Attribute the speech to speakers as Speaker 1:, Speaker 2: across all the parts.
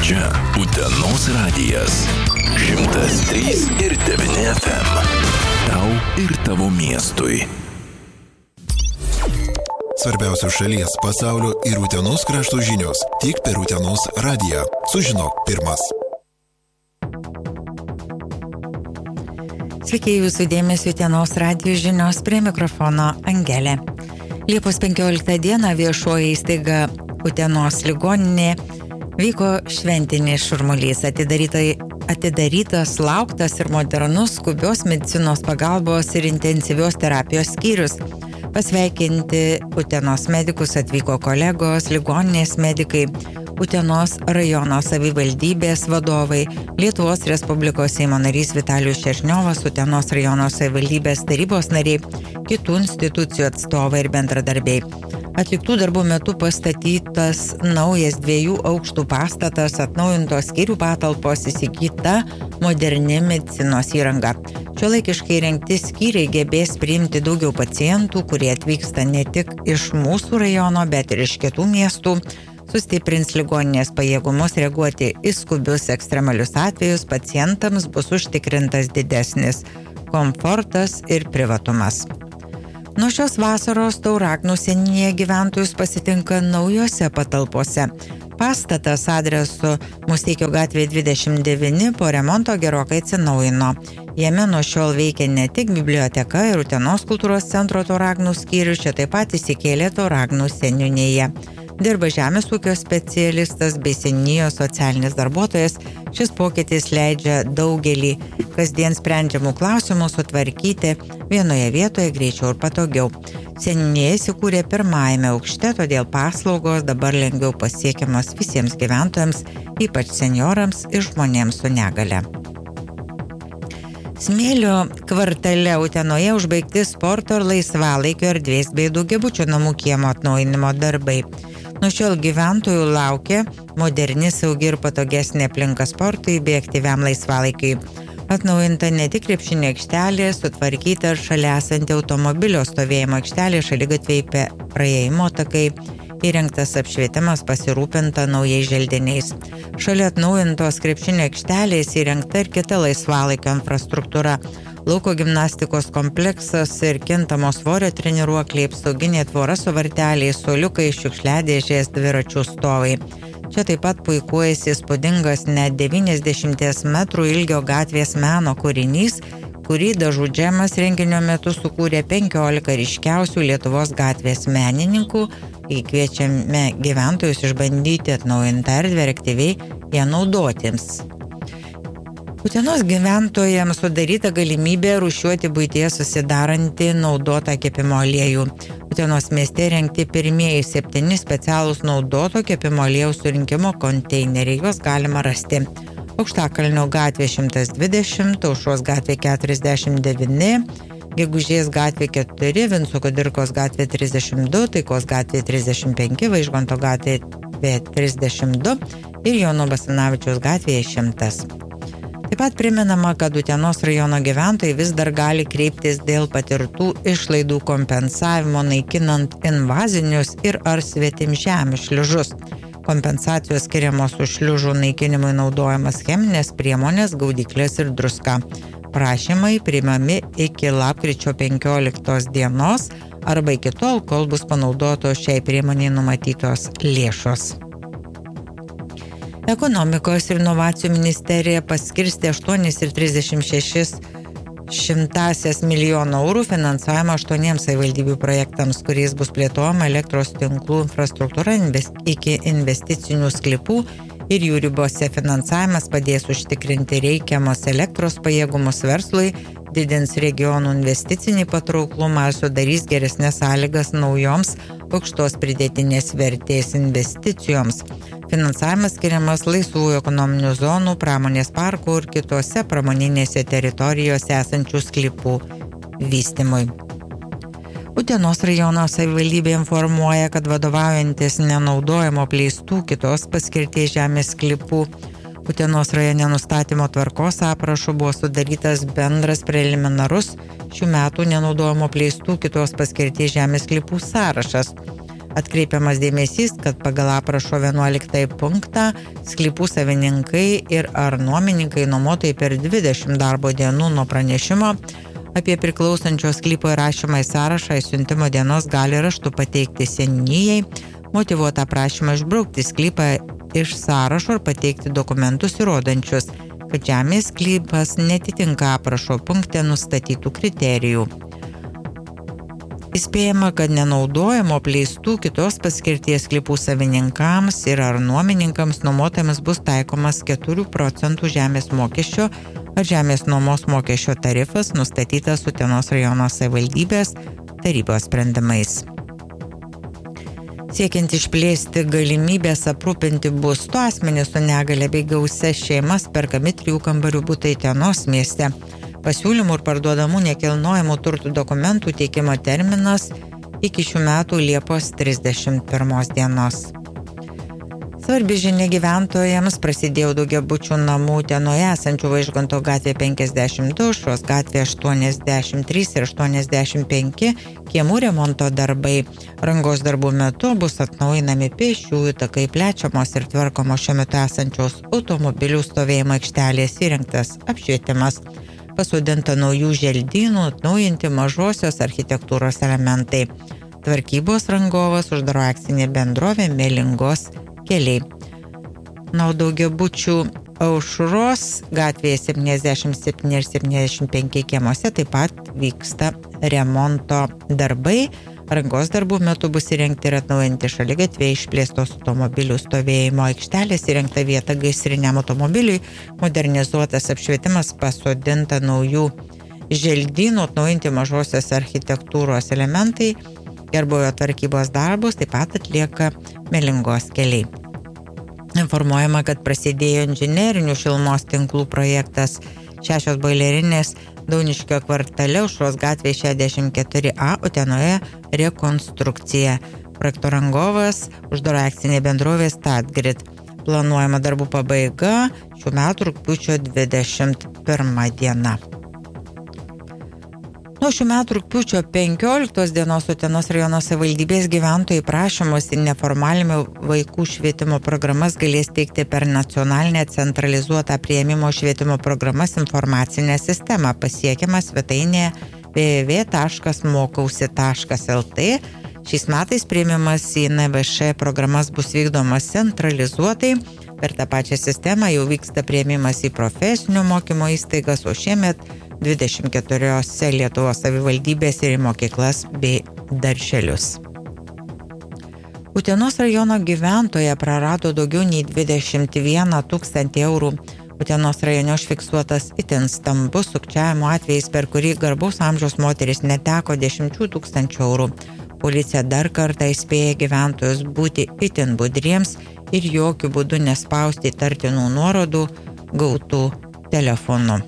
Speaker 1: Čia Utenos radijas 103,9 FM. Tau ir tavo miestui.
Speaker 2: Svarbiausios šalies, pasaulio ir Utenos krašto žinios tik per Utenos radiją. Sužinok pirmas.
Speaker 3: Sveiki, jūsų dėmesio Utenos radijos žinios, prie mikrofono Angelė. Liepos 15 dieną viešoji įstaiga Utenos ligoninė vyko šventinis šurmulys. Atidarytas, lauktas ir modernus skubios medicinos pagalbos ir intensyvios terapijos skyrius. Pasveikinti Utenos medikus atvyko kolegos, ligoninės medikai, Utenos rajono savivaldybės vadovai, Lietuvos Respublikos Seimo narys Vitalijus Šeršniovas, Utenos rajono savivaldybės tarybos nariai, kitų institucijų atstovai ir bendradarbiai. Atliktų darbų metu pastatytas naujas 2 aukštų pastatas, atnaujintos skyrių patalpos, įsigyta moderni medicinos įranga. Šiuolaikiškai įrengti skyriai gebės priimti daugiau pacientų, kurie atvyksta ne tik iš mūsų rajono, bet ir iš kitų miestų, sustiprins ligoninės pajėgumus reaguoti į skubius ekstremalius atvejus, pacientams bus užtikrintas didesnis komfortas ir privatumas. Nuo šios vasaros Tauragnų seniūnija gyventojus pasitinka naujose patalpose. Pastatas adresu Musteikio gatvė 29 po remonto gerokai atsinaujino. Jame nuo šiol veikia ne tik biblioteka ir Utenos kultūros centro Tauragnų skyrius, čia taip pat įsikėlė Tauragnų seniūnija. Dirba žemės ūkio specialistas bei seniūnijos socialinis darbuotojas. Šis pokytis leidžia daugelį kasdien sprendžiamų klausimų sutvarkyti vienoje vietoje greičiau ir patogiau. Seniūnija įsikūrė 1 aukšte, todėl paslaugos dabar lengviau pasiekiamos visiems gyventojams, ypač seniorams ir žmonėms su negale. Smėlio kvartale Utenoje užbaigti sporto ir laisvalaikio erdvės bei daugiabučio namų kiemo atnaujinimo darbai. Nuo šiol gyventojų laukia moderni, saugi ir patogesnė aplinka sportui bei aktyviam laisvalaikiui. Atnaujinta ne tik krepšinio aikštelė, sutvarkyta ir šalia esanti automobilio stovėjimo aikštelė, šaligatviai praėjimo takai, įrengtas apšvietimas, pasirūpinta naujais želdiniais. Šalia atnaujintos krepšinio aikštelės įrengta ir kita laisvalaikio infrastruktūra. Lauko gimnastikos kompleksas ir kintamo svorio treniruokliai, apsauginė tvora su varteliais, suoliukai, šiukšliadėžės, dviračių stovai. Čia taip pat puikuojasi įspūdingas net 90 metrų ilgio gatvės meno kūrinys, kurį Dažų džemas renginio metu sukūrė 15 ryškiausių Lietuvos gatvės menininkų. Kviečiame gyventojus išbandyti atnaujintą erdvę ir aktyviai ją naudotis. Utenos gyventojams sudaryta galimybė rūšiuoti buityje susidarantį naudotą kepimo aliejų. Utenos mieste rengti pirmieji 7 specialūs naudoto kepimo aliejaus surinkimo konteineriai. Juos galima rasti Aukštakalnio gatvė 120, Aušros gatvė 49, Gegužės gatvė 4, Vinco Kudirkos gatvė 32, Taikos gatvė 35, Vaižganto gatvė 32 ir Jono Basanavičiaus gatvėje 100. Taip pat primenama, kad Utenos rajono gyventojai vis dar gali kreiptis dėl patirtų išlaidų kompensavimo naikinant invazinius ir ar svetimžemių šliužus. Kompensacijos skiriamos už šliužų naikinimui naudojamas cheminės priemonės, gaudyklės ir druska. Prašymai priimami iki lapkričio 15 dienos arba iki tol, kol bus panaudotos šiai priemoniai numatytos lėšos. Ekonomikos ir inovacijų ministerija paskirstė 8,36 milijono eurų finansavimą 8 savivaldybių projektams, kuriais bus plėtojama elektros tinklų infrastruktūra iki investicinių sklypų ir jų ribose. Finansavimas padės užtikrinti reikiamos elektros pajėgumus verslui, didins regionų investicinį patrauklumą, sudarys geresnės sąlygas naujoms aukštos pridėtinės vertės investicijoms. Finansavimas skiriamas laisvųjų ekonominių zonų, pramonės parkų ir kitose pramoninėse teritorijose esančių sklypų vystymui. Utenos rajono savivaldybė informuoja, kad vadovaujantis nenaudojimo apleistų kitos paskirties žemės sklypų Utenos rajone nustatymo tvarkos aprašu buvo sudarytas bendras preliminarus šių metų nenaudojimo apleistų kitos paskirties žemės sklypų sąrašas. Atkreipiamas dėmesys, kad pagal aprašo 11 punktą sklypų savininkai ir ar nuomininkai nuomotojai per 20 darbo dienų nuo pranešimo apie priklausančio sklypo įrašymą į sąrašą išsiuntimo dienos gali raštu pateikti seniūnijai, motyvuotą prašymą išbraukti sklypą iš sąrašo ir pateikti dokumentus įrodančius, kad žemės sklypas netitinka aprašo punkte nustatytų kriterijų. Įspėjama, kad nenaudojamo apleistų kitos paskirties sklypų savininkams ir ar nuomininkams nuomotojams bus taikomas 4% žemės mokesčio ar žemės nuomos mokesčio tarifas nustatytas Utenos rajono savivaldybės tarybos sprendimais. Siekiant išplėsti galimybės aprūpinti būstu asmenis su negale bei gausias šeimas, perkami 3 kambarių butai Utenos mieste. Pasiūlymų ir parduodamų nekilnojamų turtų dokumentų teikimo terminas iki šių metų Liepos 31 dienos. Svarbi žinia gyventojams: prasidėjo daugiabučių namų Utenoje esančių Vaižganto gatvė 52, Aušros gatvė 83 ir 85 kiemų remonto darbai. Rangos darbų metu bus atnaujinami pėsčiųjų takai, plečiamos ir tvarkomos šiuo metu esančios automobilių stovėjimo aikštelės, įrengtas apšvietimas. Pasodinta naujų želdynų, atnaujinti mažosios architektūros elementai. Tvarkybos rangovas uždaro akcinė bendrovė Melingos keliai. Daugiabučių Aušros gatvėje 77 ir 75 kiemuose taip pat vyksta remonto darbai. Rangos darbų metu bus įrengti ir atnaujinti šaligatviai, išplėstos automobilių stovėjimo aikštelės, įrengta vieta gaisriniam automobiliui, modernizuotas apšvietimas, pasodinta naujų želdynų, atnaujinti mažosios architektūros elementai, gerbūvio tvarkybos darbus taip pat atlieka Melingos keliai. Informuojama, kad prasidėjo inžinerinių šilumos tinklų projektas 6 boilerinės Dauniškio kvartale Aušros gatvėje 64A Utenoje rekonstrukcija. Projekto rangovas uždaro akcinė bendrovė Statgrid. Planuojama darbų pabaiga šių metų rugpjūčio 21 diena. Nuo šių metų rugpjūčio 15 dienos Utenos rajono savivaldybės gyventojai prašymus į neformalinio vaikų švietimo programas galės teikti per nacionalinę centralizuotą priėmimo švietimo programas informacinę sistemą, pasiekiamą svetainėje www.mokausi.lt. Šiais metais priėmimas į NVŠ programas bus vykdomas centralizuotai. Per tą pačią sistemą jau vyksta priėmimas į profesinio mokymo įstaigas, o šiemet 24 Lietuvos savivaldybės ir mokyklas bei darželius. Utenos rajono gyventoja prarado daugiau nei 21 000 eurų. Utenos rajone užfiksuotas itin stambus sukčiavimo atvejis, per kurį garbaus amžiaus moteris neteko 10 000 eurų. Policija dar kartą įspėja gyventojus būti itin budriems ir jokių būdų nespausti įtartinų nuorodų gautų telefonu.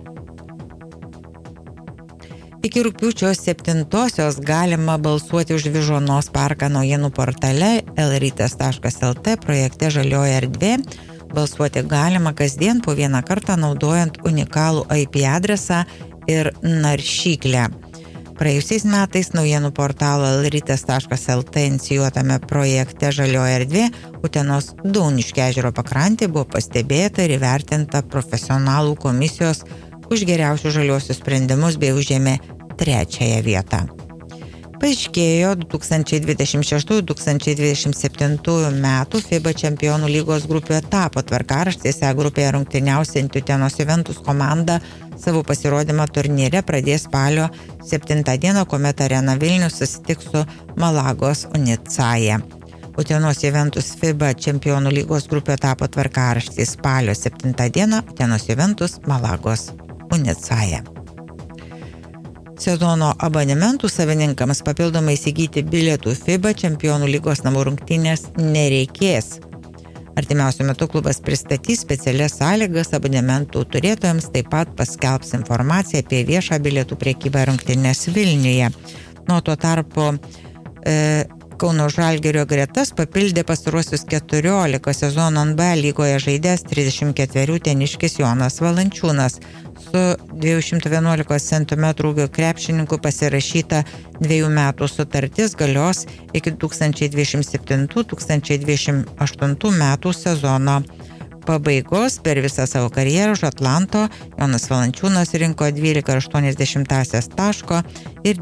Speaker 3: Iki rugpjūčio 7-osios galima balsuoti už Vyžuonos parką naujienų portale lrytas.lt projekte Žalioji erdvė. Balsuoti galima kasdien po vieną kartą naudojant unikalų IP adresą ir naršyklę. Praėjusiais metais naujienų portalo lrytas.lt inicijuotame projekte Žalioji erdvė Utenos Dauniškio ežero pakrantė buvo pastebėta ir įvertinta profesionalų komisijos už geriausius žaliuosius sprendimus bei užėmė 3 vietą. Paaiškėjo 2026-2027 metų FIBA čempionų lygos grupių etapo tvarkaraštis. Grupėje rungtyniausianti Utenos Juventus komanda savo pasirodymą turnyre pradės spalio 7 dieną, kuomet Arena Vilnius susitiks su Malagos Unicaja. Utenos Juventus FIBA čempionų lygos grupių etapo tvarkaraštis spalio 7 dieną, Utenos Juventus Malagos Unicaja. Sezono abonementų savininkams papildomai įsigyti bilietų FIBA čempionų lygos namų rungtynės nereikės. Artimiausiu metu klubas pristatys specialias sąlygas abonementų turėtojams, taip pat paskelbs informaciją apie viešą bilietų prekybą rungtynės Vilniuje. Nuo tuo tarpu Kauno Žalgirio gretas papildė pastaruosius 14 sezono NBA lygoje žaidęs 34 teniškis Jonas Valančiūnas. Su 211 cm ūgio krepšininku pasirašyta 2 metų sutartis galios iki 2027-2028 metų sezono pabaigos. Per visą savo karjerą už Atlanto Jonas Valančiūnas rinko 12,8 taško ir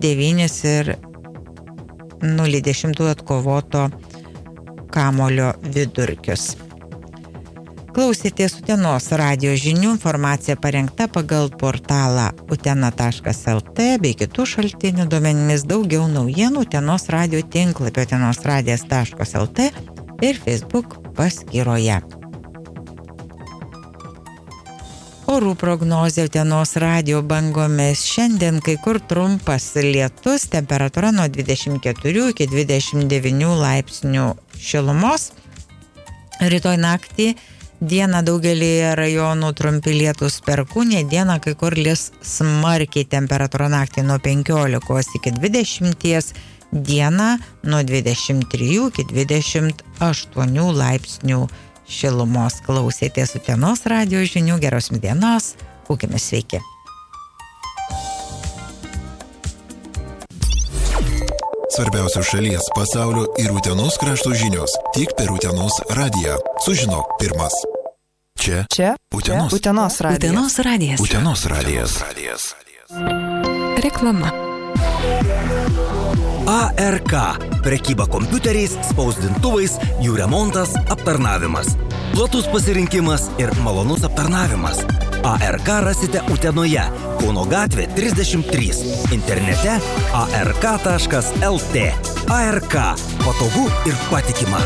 Speaker 3: 9,0 atkovoto kamulio vidurkius. Klausėtės Utenos radijo žinių, informacija parengta pagal portalą utena.lt bei kitų šaltinių duomenimis. Daugiau naujienų Utenos radijo tinklapio utenosradijas.lt ir Facebook paskyroje. Orų prognozė Utenos radijo bangomis. Šiandien kai kur trumpas lietus, temperatūra nuo 24 iki 29 laipsnių šilumos. Rytoj naktį dieną daugelį rajonų trumpi lietus perkūnija, dieną kai kur lis smarkiai, temperatūra naktį nuo 15 iki 20, dieną nuo 23 iki 28 laipsnių šilumos. Klausėtės Utenos radijo žinių, geros dienos, būkime sveiki.
Speaker 2: Svarbiausios šalies, pasaulio ir Utenos krašto žinios tik per Utenos radiją. Sužinok pirmas. Čia Utenos radijas.
Speaker 1: Utenos radijas.
Speaker 2: Utenos radijas.
Speaker 1: Reklama.
Speaker 4: ARK. Prekyba kompiuteriais, spausdintuvais, jų remontas, aptarnavimas. Platus pasirinkimas ir malonus aptarnavimas. ARK rasite Utenoje, Kauno gatvė 33. Internete ark.lt. ARK. Patogu ir patikima.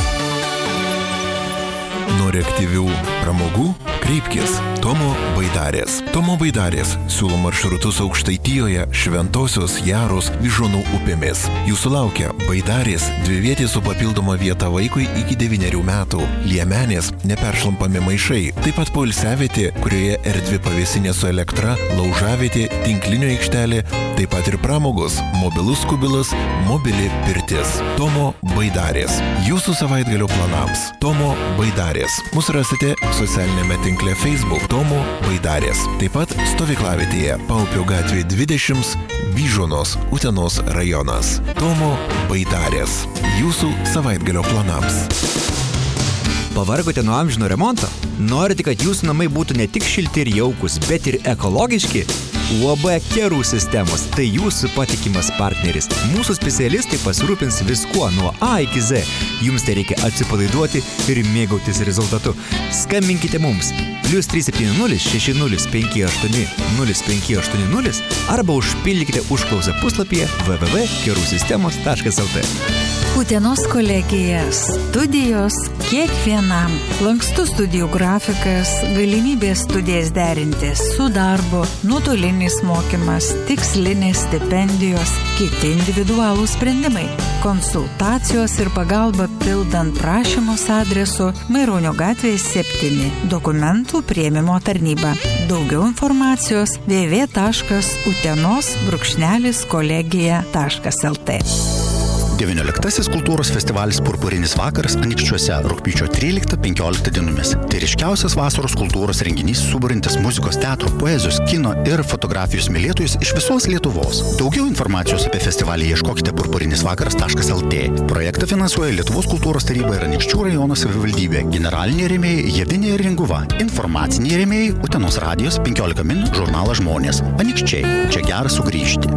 Speaker 2: Nori aktyvių pramogų? Kreipkis Tomo Baidarės. Tomo Baidarės siūlo maršrutus Aukštaitijoje, Šventosios, Jaros, Vyžuonų upėmis. Jūsų laukia Baidarės, dvivietė su papildoma vieta vaikui iki 9 metų, Liemenės, neperšlampami maišai, taip pat poilsiavietė, kurioje erdvi pavėsinė su elektra, laužavietė, tinklinio aikštelė, taip pat ir pramogos, mobilus kubilas, mobili pirtis. Tomo Baidarės. Jūsų savaitgalio planams. Tomo Baidarės. Mūsų rasite socialinėme tinkle Facebook Tomo Baidarės. Taip pat stovyklavietėje Paupio gatvė 20, Vyžuonos, Utenos rajonas. Tomo Baidarės. Jūsų savaitgalio planams.
Speaker 5: Pavargote nuo amžino remonto? Norite, kad jūsų namai būtų ne tik šilti ir jaukus, bet ir ekologiški? UAB Kerų sistemos – tai jūsų patikimas partneris. Mūsų specialistai pasirūpins viskuo nuo A iki Z. Jums tai reikia atsipalaiduoti ir mėgautis rezultatu. Skambinkite mums +370 6058 0580 arba užpildykite užklausą puslapyje www.kerusistemos.lt.
Speaker 6: Utenos kolegija. Studijos kiekvienam. Lankstus studijų grafikas, galimybės studijas derinti su darbu, nuotolinis mokymas, tikslinės stipendijos, kiti individualų sprendimai. Konsultacijos ir pagalba pildant prašymus adresu Maironio gatvė 7. Dokumentų priėmimo tarnyba. Daugiau informacijos www.utenos-kolegija.lt.
Speaker 7: 19 kultūros festivalis Purpurinis vakaras Anykščiuose rugpjūčio 13-15 dienomis. Tai ryškiausias vasaros kultūros renginys suburintis muzikos, teatro, poezijos, kino ir fotografijos mylėtojus iš visos Lietuvos. Daugiau informacijos apie festivalį ieškokite purpurinisvakaras.lt. Projektą finansuoja Lietuvos kultūros taryba ir Anykščių rajono savivaldybė. Generaliniai rėmėjai Javinė ir Ringuva. Informaciniai rėmėjai Utenos radijos 15 min žurnalas Žmonės. Anykščiai. Čia gera sugrįžti.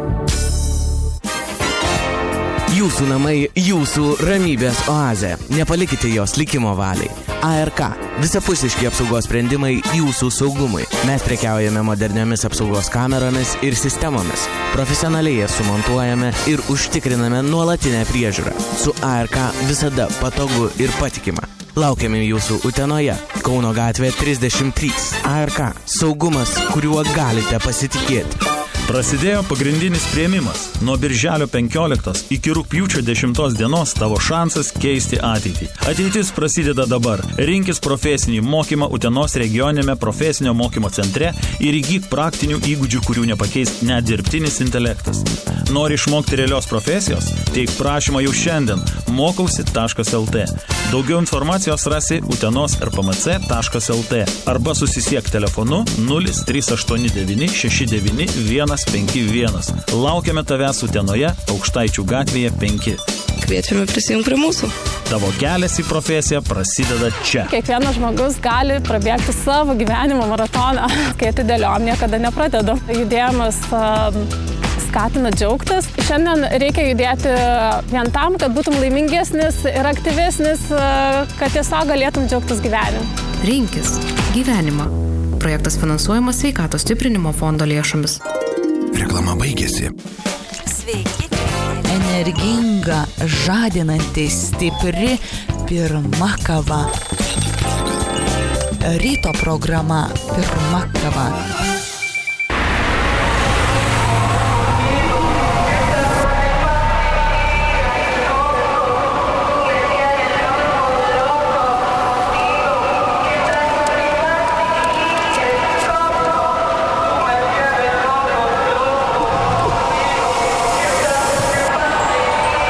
Speaker 8: Jūsų namai, jūsų ramybės oazė. Nepalikite jos likimo valiai. ARK. Visapusiški apsaugos sprendimai jūsų saugumui. Mes prekiaujame moderniomis apsaugos kameromis ir sistemomis. Profesionaliai jas sumontuojame ir užtikriname nuolatinę priežiūrą. Su ARK visada patogu ir patikima. Laukiame jūsų Utenoje, Kauno gatvė 33. ARK. Saugumas, kuriuo galite pasitikėti.
Speaker 9: Prasidėjo pagrindinis priėmimas. Nuo birželio 15 iki rugpjūčio 10 dienos tavo šansas keisti ateitį. Ateitis prasideda dabar. Rinkis profesinį mokymą Utenos regioninėme profesinio mokymo centre ir įgyk praktinių įgūdžių, kurių nepakeis net dirbtinis intelektas. Nori išmokti realios profesijos? Teik prašymą jau šiandien mokausi.lt. Daugiau informacijos rasi utenos.rpmc.lt arba susisiek telefonu 0389 69 151. Laukiame tavęs Utenoje, Aukštaičių gatvėje 5.
Speaker 10: Kviečiame prisijungti prie mūsų.
Speaker 9: Tavo kelias į profesiją prasideda čia.
Speaker 10: Kiekvienas žmogus gali prabėgti savo gyvenimo maratoną. Kai atidėliom, niekada nepradedu. Judėjimas skatina džiaugtis. Šiandien reikia judėti vien tam, kad būtum laimingesnis ir aktyvesnis, kad tiesiog galėtum džiaugtis gyvenimu.
Speaker 11: Rinkis gyvenimą. Projektas finansuojamas Sveikatos stiprinimo fondo lėšomis.
Speaker 2: Reklama baigėsi.
Speaker 6: Sveiki. Energinga, žadinanti, stipri, pirma kava. Ryto programa pirma kava.